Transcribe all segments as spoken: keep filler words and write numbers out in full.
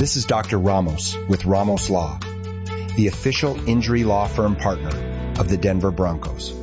This is Doctor Ramos with Ramos Law, the official injury law firm partner of the Denver Broncos.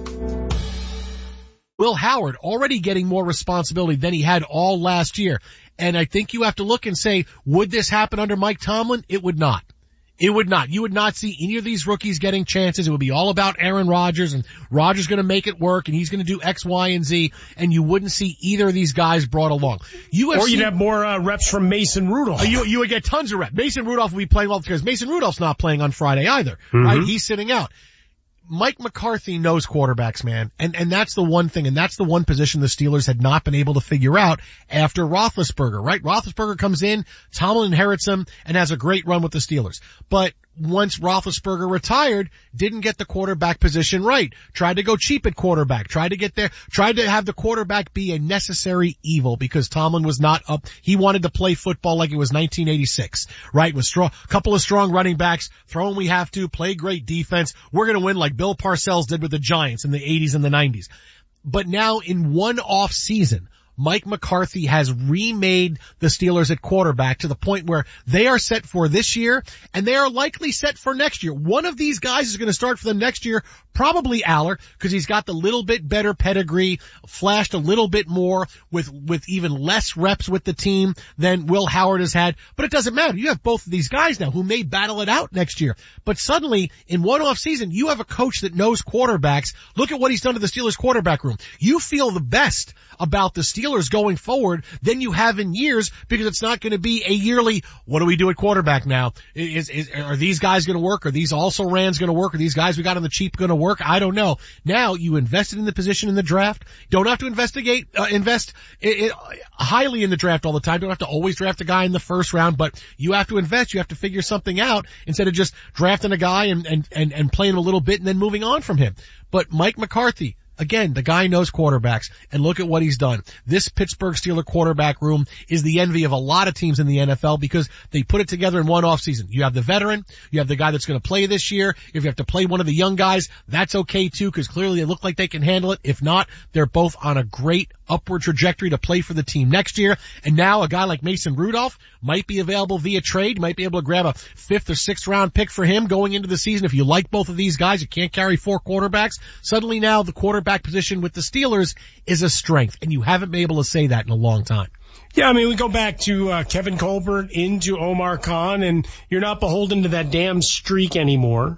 Will Howard already getting more responsibility than he had all last year. And I think you have to look and say, would this happen under Mike Tomlin? It would not. It would not. You would not see any of these rookies getting chances. It would be all about Aaron Rodgers, and Rodgers going to make it work, and he's going to do X, Y, and Z, and you wouldn't see either of these guys brought along. U F C, or you'd have more uh, reps from Mason Rudolph. You, you would get tons of reps. Mason Rudolph will be playing well because Mason Rudolph's not playing on Friday either, mm-hmm. right? He's sitting out. Mike McCarthy knows quarterbacks, man. And, and that's the one thing, and that's the one position the Steelers had not been able to figure out after Roethlisberger, right? Roethlisberger comes in, Tomlin inherits him, and has a great run with the Steelers. But once Roethlisberger retired, didn't get the quarterback position right. Tried to go cheap at quarterback. Tried to get there, tried to have the quarterback be a necessary evil because Tomlin was not up. He wanted to play football like it was nineteen eighty-six, right? With strong, couple of strong running backs, throw when we have to, play great defense. We're gonna win like Bill Parcells did with the Giants in the eighties and the nineties. But now in one off season, Mike McCarthy has remade the Steelers at quarterback to the point where they are set for this year and they are likely set for next year. One of these guys is going to start for them next year, probably Aller, because he's got the little bit better pedigree, flashed a little bit more with, with even less reps with the team than Will Howard has had. But it doesn't matter. You have both of these guys now who may battle it out next year. But suddenly, in one off season, you have a coach that knows quarterbacks. Look at what he's done to the Steelers quarterback room. You feel the best about the Steelers going forward than you have in years because it's not going to be a yearly, what do we do at quarterback now? Is, is, are these guys going to work? Are these also Rans going to work? Are these guys we got on the cheap going to work? I don't know. Now you invested in the position in the draft. Don't have to investigate, uh, invest it, it, highly in the draft all the time. Don't have to always draft a guy in the first round, but you have to invest. You have to figure something out instead of just drafting a guy and, and, and, and playing him a little bit and then moving on from him. But Mike McCarthy, again, the guy knows quarterbacks, and look at what he's done. This Pittsburgh Steelers quarterback room is the envy of a lot of teams in the N F L because they put it together in one offseason. You have the veteran, you have the guy that's going to play this year. If you have to play one of the young guys, that's okay too because clearly they look like they can handle it. If not, they're both on a great upward trajectory to play for the team next year. And now a guy like Mason Rudolph might be available via trade. You might be able to grab a fifth or sixth round pick for him going into the season. If you like both of these guys, you can't carry four quarterbacks. Suddenly now the quarterback position with the Steelers is a strength, and you haven't been able to say that in a long time. Yeah, I mean, we go back to uh, Kevin Colbert into Omar Khan, and you're not beholden to that damn streak anymore.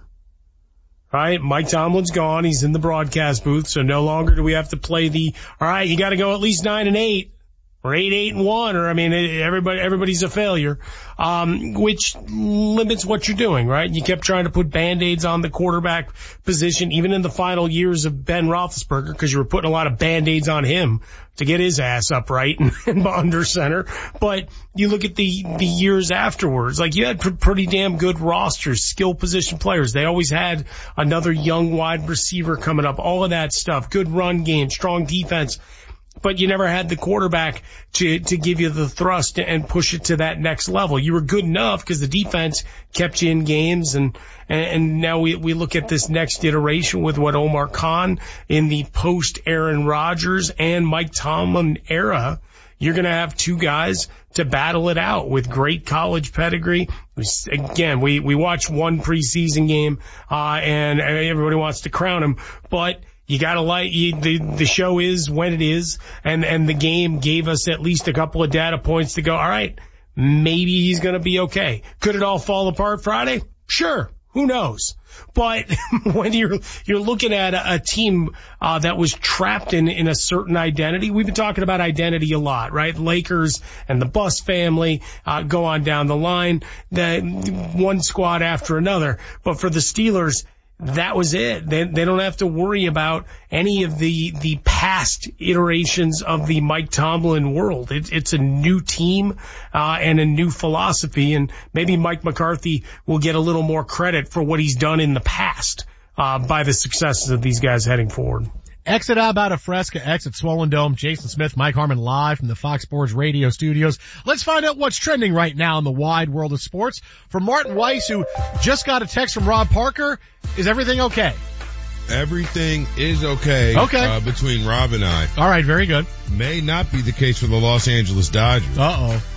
Right? Mike Tomlin's gone. He's in the broadcast booth, so no longer do we have to play the, all right, you got to go at least nine and eight. Or eight, eight and one, or I mean, everybody, everybody's a failure, um, which limits what you're doing, right? You kept trying to put Band-Aids on the quarterback position, even in the final years of Ben Roethlisberger, because you were putting a lot of Band-Aids on him to get his ass upright and, and under center. But you look at the, the years afterwards, like you had pr- pretty damn good rosters, skill position players. They always had another young wide receiver coming up, all of that stuff, good run game, strong defense. But you never had the quarterback to, to give you the thrust and push it to that next level. You were good enough because the defense kept you in games, and, and now we, we look at this next iteration with what Omar Khan in the post Aaron Rodgers and Mike Tomlin era. You're going to have two guys to battle it out with great college pedigree. Again, we, we watched one preseason game, uh, and everybody wants to crown him, but you gotta like, you, the, the show is when it is, and, and the game gave us at least a couple of data points to go, all right, maybe he's gonna be okay. Could it all fall apart Friday? Sure. Who knows? But when you're, you're looking at a, a team, uh, that was trapped in, in a certain identity, we've been talking about identity a lot, right? Lakers and the Buss family, uh, go on down the line, the one squad after another. But for the Steelers, that was it. They, they don't have to worry about any of the, the past iterations of the Mike Tomlin world. It, it's a new team, uh, and a new philosophy, and maybe Mike McCarthy will get a little more credit for what he's done in the past, uh, by the successes of these guys heading forward. Exit out about a Fresca, exit Swollen Dome. Jason Smith, Mike Harmon live from the Fox Sports Radio studios. Let's find out what's trending right now in the wide world of sports. From Martin Weiss, who just got a text from Rob Parker, is everything okay? Everything is okay. Okay. Uh, between Rob and I. All right, very good. May not be the case for the Los Angeles Dodgers. Uh-oh.